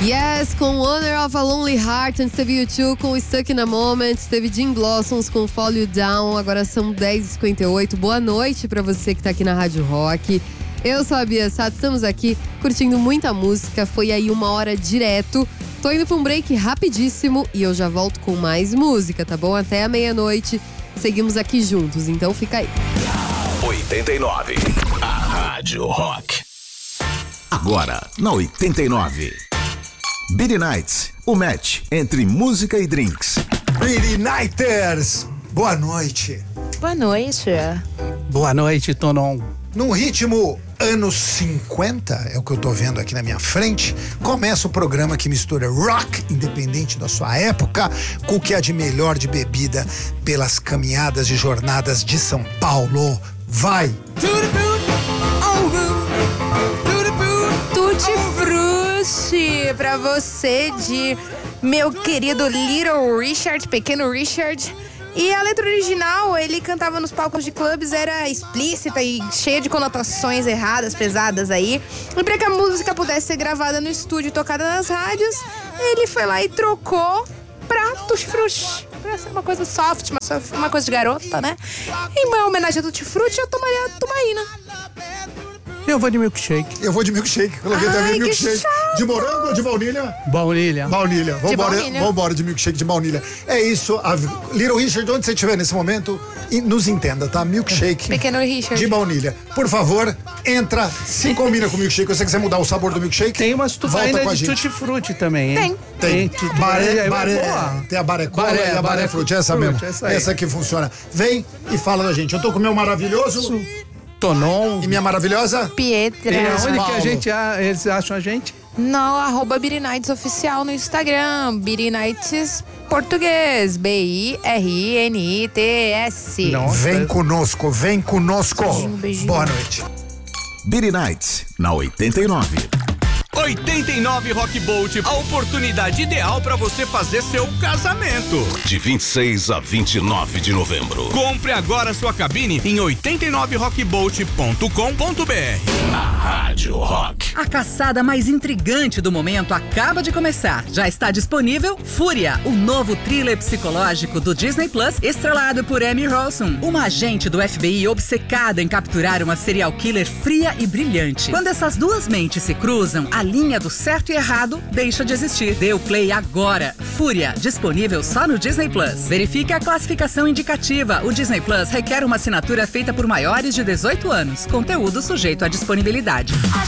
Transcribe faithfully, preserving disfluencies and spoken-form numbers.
Yes, com Honor of a Lonely Heart, antes teve U dois com Stuck in a Moment, teve Jim Blossoms com Fall You Down, agora são dez e cinquenta e oito. Boa noite pra você que tá aqui na Rádio Rock. Eu sou a Bia Sato, estamos aqui curtindo muita música, foi aí uma hora direto. Tô indo pra um break rapidíssimo e eu já volto com mais música, tá bom? Até a meia-noite, seguimos aqui juntos, então fica aí. oitenta e nove, a Rádio Rock. Agora, na oitenta e nove. Beat Nights, o match entre música e drinks. Beat Nighters, boa noite. Boa noite. Boa noite, Tonon. Num ritmo anos cinquenta, é o que eu tô vendo aqui na minha frente, começa o programa que mistura rock, independente da sua época, com o que há de melhor de bebida pelas caminhadas e jornadas de São Paulo. Vai! Tutti Frutti pra você de meu querido Little Richard, Pequeno Richard. E a letra original, ele cantava nos palcos de clubes, era explícita e cheia de conotações erradas, pesadas aí. E pra que a música pudesse ser gravada no estúdio e tocada nas rádios, ele foi lá e trocou pra Tutti Frutti. Pra ser uma coisa soft, uma, soft, uma coisa de garota, né? Em uma homenagem a Tutti Frutti, eu tomaria a Tumaína. Eu vou de milkshake. Eu vou de milkshake. Coloquei Ai, também que milkshake. chato. De morango ou de baunilha? Baunilha. Baunilha. Vamos baunilha. embora de milkshake de baunilha. É isso. A Little Richard, onde você estiver nesse momento, e nos entenda, tá? Milkshake Pequeno Richard. de baunilha. Por favor, entra, se combina com o milkshake. Se você quiser mudar o sabor do milkshake, Tem umas volta tubaínas com a de gente. Tutti Frutti também, hein? Tem. Tem. Baré, É baré, boa. tem a baré cola Baré, e a baré baré frutti, essa frutti, mesmo. essa aí. Essa que funciona. Vem e fala da gente. Eu tô com o meu maravilhoso Tonon. e minha maravilhosa. Pietra. E São onde que Paulo. a gente, a- eles acham a gente? No arroba Beat Nights oficial no Instagram. Beat Nights português. B I R I N I T S. Nossa. Vem conosco, vem conosco. Beijinho, beijinho. Boa noite. Beat Nights, na oitenta e nove. oitenta e nove Rock Bolt, a oportunidade ideal para você fazer seu casamento. De vinte e seis a vinte e nove de novembro. Compre agora sua cabine em oitenta e nove rock bolt ponto com ponto b r. Na Rádio Rock. A caçada mais intrigante do momento acaba de começar. Já está disponível Fúria, o novo thriller psicológico do Disney Plus, estrelado por Emmy Rossum, uma agente do F B I obcecada em capturar uma serial killer fria e brilhante. Quando essas duas mentes se cruzam, a linha do certo e errado deixa de existir. Dê o play agora. Fúria, disponível só no Disney Plus. Verifique a classificação indicativa. O Disney Plus requer uma assinatura feita por maiores de dezoito anos. Conteúdo sujeito à disponibilidade.